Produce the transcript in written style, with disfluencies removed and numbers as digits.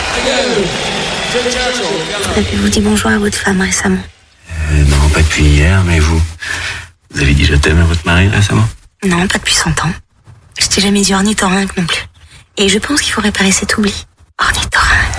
Avez-vous dit bonjour à votre femme récemment? Non, pas depuis hier, mais vous avez dit je t'aime à votre mari récemment? Non, pas depuis 100 ans. Je t'ai jamais dit ornithorynque non plus. Et je pense qu'il faut réparer cet oubli. Ornithorynque.